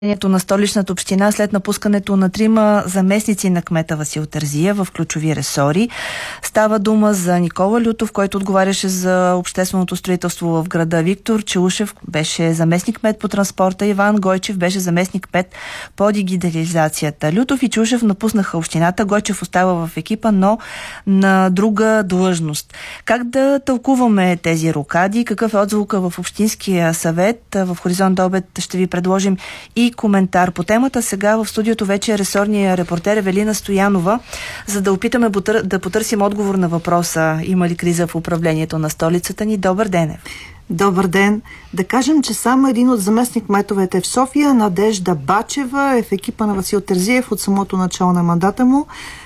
На Столичната община след напускането на трима заместници на кмета Васил Терзиев в ключови ресори. Става дума за Никола Лютов, който отговаряше за общественото строителство в града, Виктор Челушев беше заместник-кмет по транспорта, Иван Гойчев беше заместник-кмет по дигитализацията. Лютов и Челушев напуснаха общината, Гойчев остава в екипа, но на друга длъжност. Как да тълкуваме тези рокади? Какъв е отзвука в Общинския съвет? В Хоризонт до обед ще ви предложим и коментар по темата. Сега в студиото вече е ресорния репортер Евелина Стоянова, за да опитаме да потърсим отговор на въпроса: има ли криза в управлението на столицата ни? Добър ден! Добър ден! Да кажем, че само един от заместник-кметовете в София, Надежда Бачева, е в екипа на Васил Терзиев от самото начало на мандата му.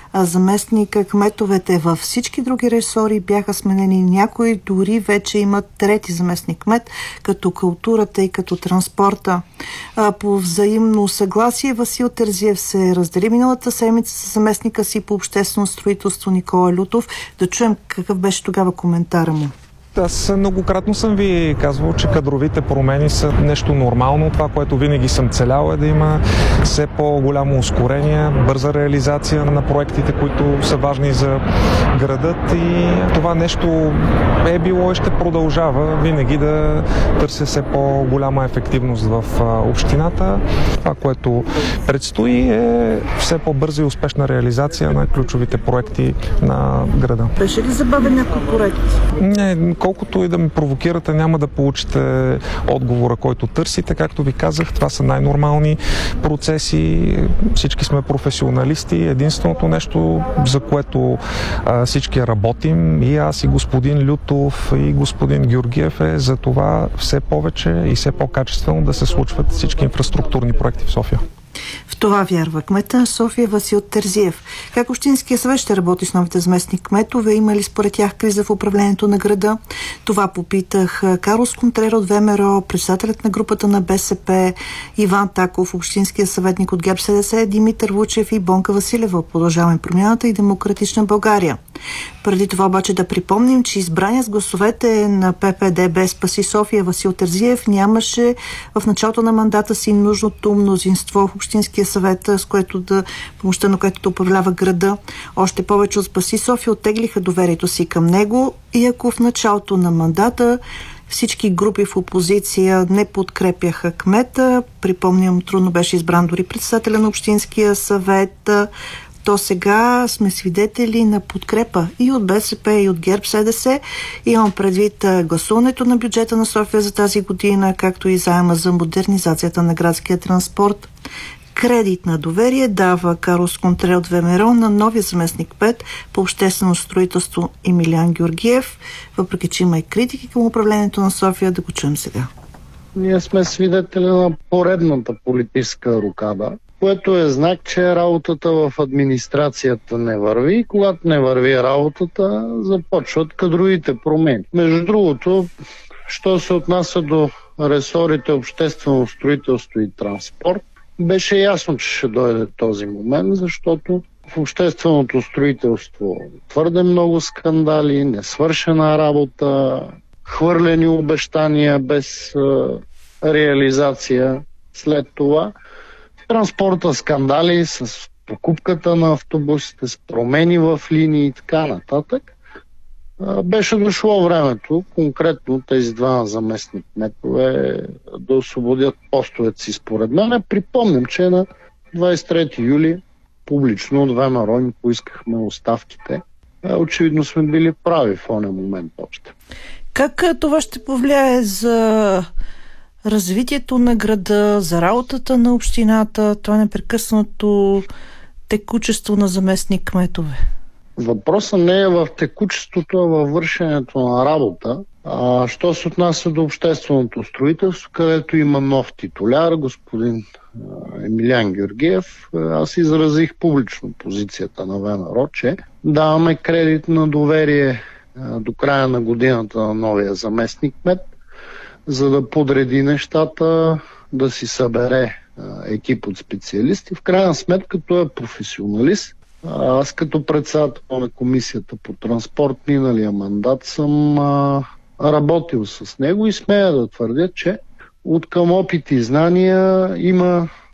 Заместник-кметовете във всички други ресори бяха сменени. Някои дори вече имат трети заместник-кмет, като културата и като транспорта. По взаимно съгласие Васил Терзиев се раздели миналата седмица с заместника си по обществено строителство Никола Лютов. Да чуем какъв беше тогава коментара му. Аз многократно съм ви казвал, че кадровите промени са нещо нормално. Това, което винаги съм целял, е да има все по-голямо ускорение, бърза реализация на проектите, които са важни за градът, и това нещо е било и ще продължава винаги да търся все по-голяма ефективност в общината. Това, което предстои, е все по-бърза и успешна реализация на ключовите проекти на града. Беше ли забавен някой проект? Не, колкото и да ме провокирате, няма да получите отговора, който търсите. Както ви казах, това са най-нормални процеси. Всички сме професионалисти. Единственото нещо, за което всички работим, и аз, и господин Лютов, и господин Георгиев, е за това все повече и все по-качествено да се случват всички инфраструктурни проекти в София. В това вярва кмета на София Васил Терзиев. Как Общинския съвет ще работи с новите заместник-кметове? Има ли според тях криза в управлението на града? Това попитах Карлос Контрера от ВМРО, председателят на групата на БСП, Иван Таков, Общинския съветник от ГЕРБ-СДС, Димитър Вучев и Бонка Василева от Продължаваме промяната и Демократична България. Преди това обаче да припомним, че избрания с гласовете на ППДБ Спаси София Васил Терзиев нямаше в началото на мандата си нужното мнозинство в Общинския съвет, с което помощта на което да управлява града. Още повече от Спаси София оттеглиха доверието си към него, и ако в началото на мандата всички групи в опозиция не подкрепяха кмета, припомням, трудно беше избран дори председателя на Общинския съвет, то сега сме свидетели на подкрепа и от БСП, и от ГЕРБ-СДС. Имам предвид гласуването на бюджета на София за тази година, както и заема за модернизацията на градския транспорт. Кредит на доверие дава Карлос Контрера от ВМРО на новия заместник-кмет по обществено строителство Емилиан Георгиев, въпреки че има и критики към управлението на София. Да го чуем сега. Ние сме свидетели на поредната политическа рокада, което е знак, че работата в администрацията не върви. И когато не върви работата, започват кадровите промени. Между другото, що се отнася до ресорите обществено строителство и транспорт, беше ясно, че ще дойде този момент, защото в общественото строителство твърде много скандали, несвършена работа, хвърлени обещания без реализация след това. Транспорта скандали с покупката на автобусите, с промени в линии и така нататък. Беше дошло времето, конкретно тези два заместник-кметове да освободят постовете си според мен. Припомням, че на 23 юли публично от ВМРО ни поискахме оставките. Очевидно сме били прави в оня момент още. Как това ще повлияе за развитието на града, за работата на общината, това непрекъснато текучество на заместник-кметове? Въпросът не е в текучеството, а във вършенето на работа. Що се отнася до общественото строителство, където има нов титуляр, господин Емилиан Георгиев, аз изразих публично позицията на ВМРО, че даваме кредит на доверие до края на годината на новия заместник-кмет, за да подреди нещата, да си събере екип от специалисти. В крайна сметка той е професионалист. Аз като председател на комисията по транспорт миналия мандат съм работил с него и смея да твърдя, че от към опит и знания има